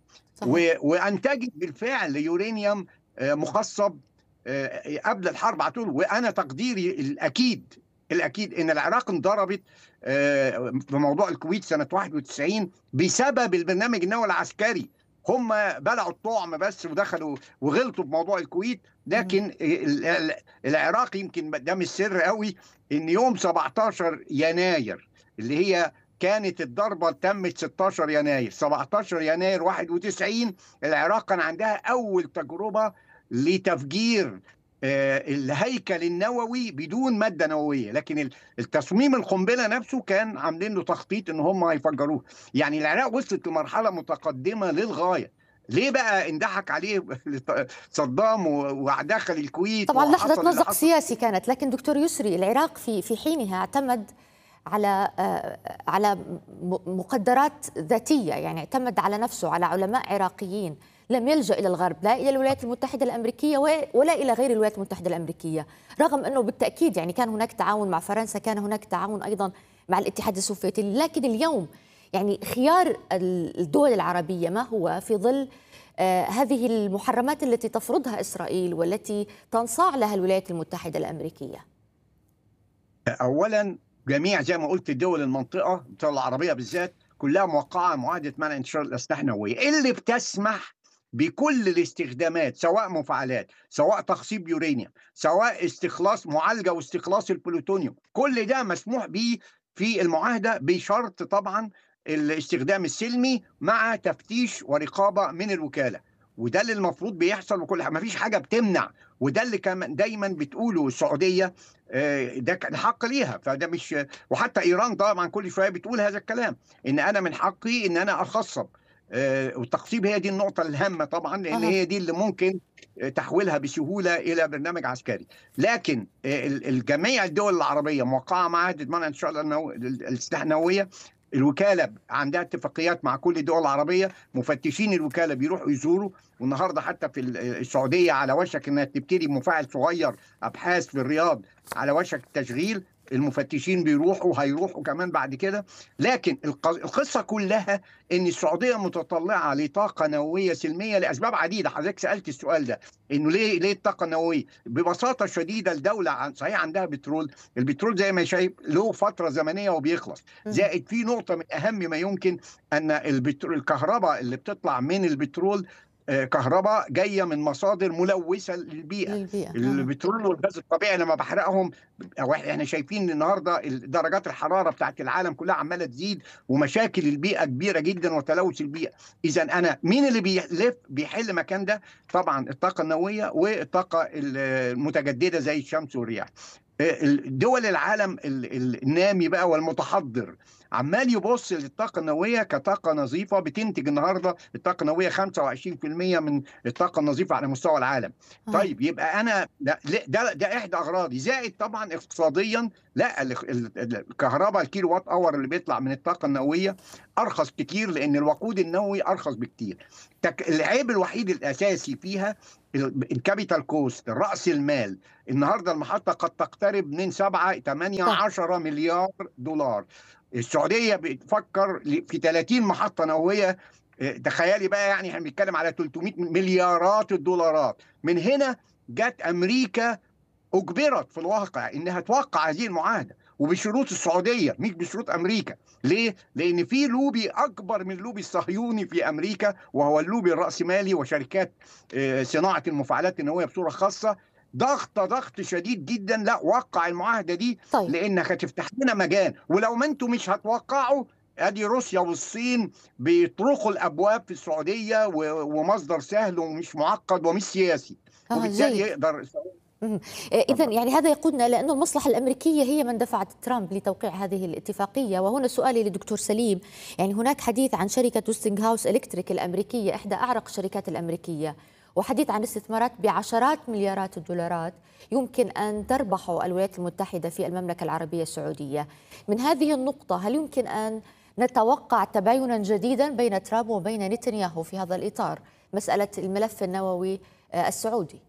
وأنتجت بالفعل يورانيوم مخصب قبل الحرب على طول. وأنا تقديري الأكيد الأكيد إن العراق انضربت في موضوع الكويت سنة واحد وتسعين بسبب البرنامج النووي العسكري. هم بلعوا الطعم بس ودخلوا وغلطوا بموضوع الكويت، لكن العراق يمكن ده مش سر قوي إن يوم سبعتاشر يناير اللي هي كانت الضربة تمت ستاشر يناير، سبعتاشر يناير واحد وتسعين العراق كان عندها أول تجربة لتفجير الهيكل النووي بدون مادة نووية، لكن التصميم القنبلة نفسه كان عاملين له تخطيط إن هم هيفجروه. يعني العراق وصلت لمرحلة متقدمة للغاية. ليه بقى اندحك عليه صدام ودخل الكويت؟ طبعا لحظة مزق سياسي كانت، لكن دكتور يسري العراق في في حينها اعتمد على على مقدرات ذاتية، يعني اعتمد على نفسه، على علماء عراقيين، لم يلجأ إلى الغرب، لا إلى الولايات المتحدة الأمريكية ولا إلى غير الولايات المتحدة الأمريكية، رغم أنه بالتأكيد يعني كان هناك تعاون مع فرنسا، كان هناك تعاون أيضا مع الاتحاد السوفيتي. لكن اليوم يعني خيار الدول العربية ما هو في ظل آه هذه المحرمات التي تفرضها إسرائيل والتي تنصاع لها الولايات المتحدة الأمريكية؟ أولا جميع زي ما قلت الدول المنطقة الدول العربية بالذات كلها موقعة معاهدة منع انتشار الأسلحة النووية اللي بتسمح بكل الاستخدامات، سواء مفاعلات، سواء تخصيب يورانيوم، سواء استخلاص معالجة واستخلاص البلوتونيوم، كل ده مسموح به في المعاهدة بشرط طبعا الاستخدام السلمي مع تفتيش ورقابة من الوكالة. وده اللي المفروض بيحصل، وكل ما فيش حاجة بتمنع، وده اللي كمان دايما بتقوله السعودية ده كان حق ليها. فده مش، وحتى ايران طبعا كل شويه بتقول هذا الكلام، ان انا من حقي ان انا اخصب. والتخصيب هي دي النقطه الهامه طبعا، لان هي دي اللي ممكن تحويلها بسهوله الى برنامج عسكري. لكن الجميع الدول العربيه موقعه معاهده منع انتشار الاسلحه النوويه. الوكاله عندها اتفاقيات مع كل الدول العربيه، مفتشين الوكاله بيروحوا يزوروا. والنهارده حتى في السعوديه على وشك انها تبتدي مفاعل صغير ابحاث في الرياض على وشك التشغيل، المفتشين بيروحوا، هيروحوا كمان بعد كده. لكن القصه كلها ان السعوديه متطلعه لطاقه نوويه سلميه لاسباب عديده. حضرتك سالت السؤال ده، انه ليه ليه الطاقه النوويه؟ ببساطه شديده الدوله صحيح عندها بترول، البترول زي ما شايف له فتره زمنيه وبيخلص. زائد في نقطه من اهم ما يمكن، ان البترول الكهرباء اللي بتطلع من البترول كهرباء جايه من مصادر ملوثه للبيئه. للبيئة. البترول والغاز الطبيعي لما بحرقهم، احنا شايفين النهارده درجات الحراره بتاعت العالم كلها عماله تزيد، ومشاكل البيئه كبيره جدا وتلوث البيئه. اذا انا مين اللي بيلف بيحل مكان ده؟ طبعا الطاقه النوويه والطاقه المتجدده زي الشمس والرياح. دول العالم النامي بقى والمتحضر عمال يبص للطاقه النوويه كطاقه نظيفه، بتنتج النهارده الطاقه النوويه خمسة وعشرين بالمئة من الطاقه النظيفه على مستوى العالم. آه. طيب يبقى انا ده ده, ده احدى اغراضي. زائد طبعا اقتصاديا، لا الكهرباء الكيلو وات اور اللي بيطلع من الطاقه النوويه ارخص كتير، لان الوقود النووي ارخص بكتير. العيب الوحيد الاساسي فيها الكابيتال كوست، راس المال. النهارده المحطه قد تقترب من سبعة ثمانية عشرة مليار دولار. السعوديه بتفكر في ثلاثين محطه نوويه. تخيلي بقى، يعني احنا بنتكلم على ثلاثمئة مليارات الدولارات. من هنا جت أمريكا أجبرت في الواقع إنها توقع هذه المعاهدة وبشروط السعودية مش بشروط أمريكا. ليه؟ لأن في لوبي أكبر من اللوبي الصهيوني في أمريكا، وهو اللوبي الرأسمالي وشركات صناعة المفاعلات النووية بصورة خاصة، ضغط ضغط شديد جدا. لا، وقع المعاهدة دي طيب. لأنها هتفتح لنا مجال، ولو ما انتم مش هتوقعوا ادي روسيا والصين بيطرقوا الابواب في السعوديه، ومصدر سهل ومش معقد ومش سياسي، وبالتالي يقدر. إذا يعني هذا يقودنا لأنه المصلحة الأمريكية هي من دفعت ترامب لتوقيع هذه الاتفاقية. وهنا سؤالي لدكتور سليم، يعني هناك حديث عن شركة ويستنغ هاوس إلكتريك الأمريكية إحدى أعرق الشركات الأمريكية، وحديث عن استثمارات بعشرات مليارات الدولارات يمكن أن تربحه الولايات المتحدة في المملكة العربية السعودية. من هذه النقطة هل يمكن أن نتوقع تباينا جديدا بين ترامب وبين نتنياهو في هذا الإطار، مسألة الملف النووي السعودي؟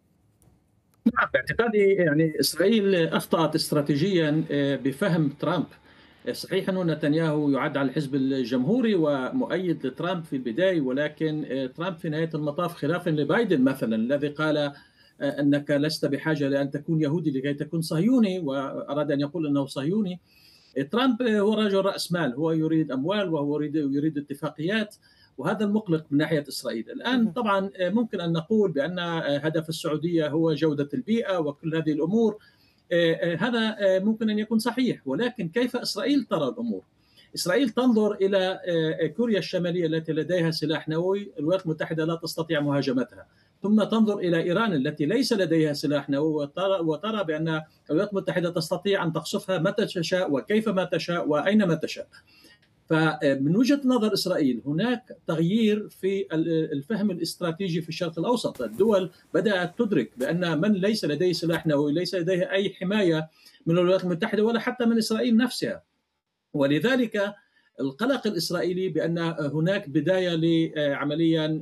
نعم، باعتقادي يعني إسرائيل أخطأت استراتيجيا بفهم ترامب. صحيح أن نتنياهو يعد على الحزب الجمهوري ومؤيد لترامب في البداية، ولكن ترامب في نهاية المطاف خلافا لبايدن مثلا الذي قال أنك لست بحاجة لأن تكون يهودي لكي تكون صهيوني، وأراد أن يقول أنه صهيوني. ترامب هو رجل رأس مال، هو يريد أموال وهو يريد, يريد اتفاقيات، وهذا المقلق من ناحية إسرائيل. الآن طبعا ممكن أن نقول بأن هدف السعودية هو جودة البيئة وكل هذه الأمور، هذا ممكن أن يكون صحيح، ولكن كيف إسرائيل ترى الأمور؟ إسرائيل تنظر إلى كوريا الشمالية التي لديها سلاح نووي، الولايات المتحدة لا تستطيع مهاجمتها، ثم تنظر إلى إيران التي ليس لديها سلاح نووي وترى, وترى بأن الولايات المتحدة تستطيع أن تقصفها متى تشاء وكيفما تشاء وأينما تشاء. فمن وجهة نظر إسرائيل هناك تغيير في الفهم الاستراتيجي في الشرق الأوسط. الدول بدأت تدرك بأن من ليس لديه سلاح نووي ليس لديه أي حماية من الولايات المتحدة ولا حتى من إسرائيل نفسها، ولذلك القلق الإسرائيلي بأن هناك بداية لعمليا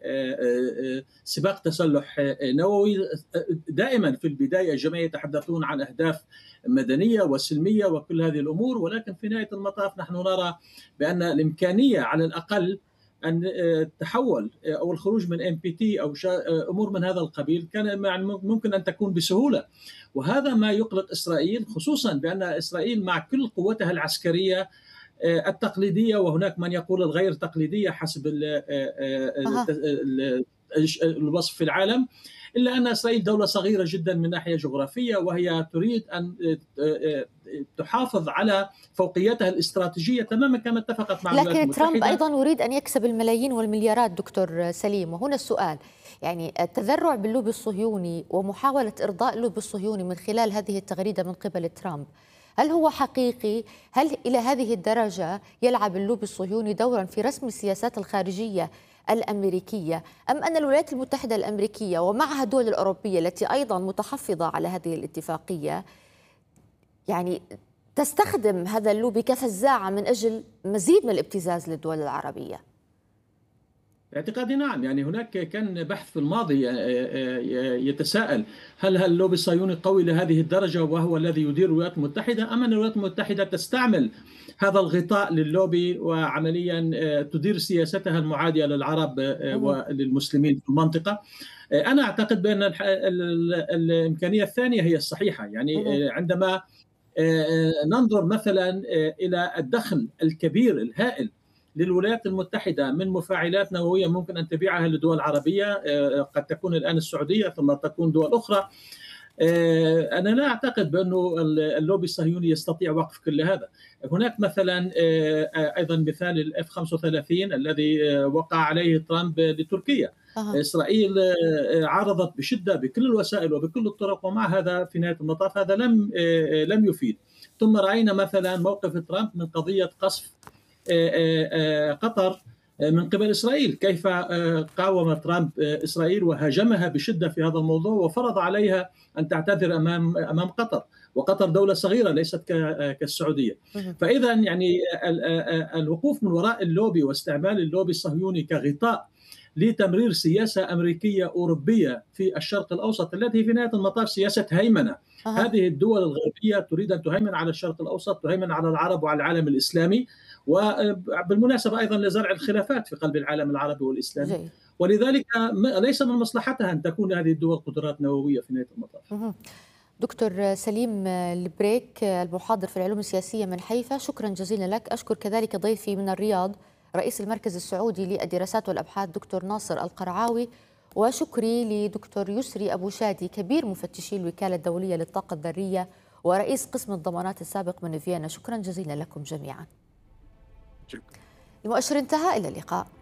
سباق تسلح نووي. دائما في البداية الجميع يتحدثون عن أهداف مدنية وسلمية وكل هذه الأمور، ولكن في نهاية المطاف نحن نرى بأن الإمكانية على الأقل أن تحول أو الخروج من إم بي تي أو أمور من هذا القبيل كان ممكن أن تكون بسهولة، وهذا ما يقلق إسرائيل، خصوصا بأن إسرائيل مع كل قوتها العسكرية التقليدية، وهناك من يقول الغير تقليدية حسب الوصف في العالم، إلا أن إسرائيل دولة صغيرة جدا من ناحية جغرافية، وهي تريد أن تحافظ على فوقيتها الاستراتيجية تماما كما اتفقت مع الولايات المتحدة. لكن ترامب أيضا يريد أن يكسب الملايين والمليارات دكتور سليم، وهنا السؤال، يعني التذرع باللوبي الصهيوني ومحاولة إرضاء اللوبي الصهيوني من خلال هذه التغريدة من قبل ترامب، هل هو حقيقي؟ هل إلى هذه الدرجة يلعب اللوبي الصهيوني دورا في رسم السياسات الخارجية الأمريكية، أم أن الولايات المتحدة الأمريكية ومعها الدول الأوروبية التي أيضا متحفظة على هذه الاتفاقية يعني تستخدم هذا اللوبي كفزاعة من أجل مزيد من الابتزاز للدول العربية؟ باعتقادي نعم، يعني هناك كان بحث في الماضي يتساءل هل اللوبي الصهيوني قوي لهذه الدرجة وهو الذي يدير الولايات المتحدة، أم أن الولايات المتحدة تستعمل هذا الغطاء للوبي وعمليا تدير سياستها المعادية للعرب وللمسلمين في المنطقة؟ أنا أعتقد بأن الإمكانية الثانية هي الصحيحة. يعني عندما ننظر مثلا إلى الدخل الكبير الهائل للولايات المتحدة من مفاعلات نووية ممكن أن تبيعها لدول عربية، قد تكون الآن السعودية ثم تكون دول أخرى، أنا لا أعتقد بأنه اللوبي الصهيوني يستطيع وقف كل هذا. هناك مثلا أيضا مثال الإف خمسة وثلاثين الذي وقع عليه ترامب لتركيا. أه. إسرائيل عارضت بشدة بكل الوسائل وبكل الطرق، ومع هذا في نهاية المطاف هذا لم لم يفيد. ثم رأينا مثلا موقف ترامب من قضية قصف قطر من قبل إسرائيل، كيف قاوم ترامب إسرائيل وهاجمها بشدة في هذا الموضوع وفرض عليها أن تعتذر أمام أمام قطر، وقطر دولة صغيرة ليست كالسعودية. فإذا يعني الوقوف من وراء اللوبي واستعمال اللوبي الصهيوني كغطاء لتمرير سياسة أمريكية أوروبية في الشرق الأوسط التي في نهاية المطاف سياسة هيمنة. أه. هذه الدول الغربية تريد أن تهيمن على الشرق الأوسط، تهيمن على العرب وعلى العالم الإسلامي، وبالمناسبة أيضا لزرع الخلافات في قلب العالم العربي والإسلامي. ولذلك ليس من مصلحتها أن تكون هذه الدول قدرات نووية في نهاية المطاف. دكتور سليم البريك، المحاضر في العلوم السياسية من حيفا، شكرا جزيلا لك. أشكر كذلك ضيفي من الرياض رئيس المركز السعودي للدراسات والأبحاث دكتور ناصر القرعاوي، وشكري لدكتور يسري أبو شادي كبير مفتشي الوكالة الدولية للطاقة الذرية ورئيس قسم الضمانات السابق من فيينا. شكرا جزيلا لكم جميعا. المؤشر انتهى، إلى اللقاء.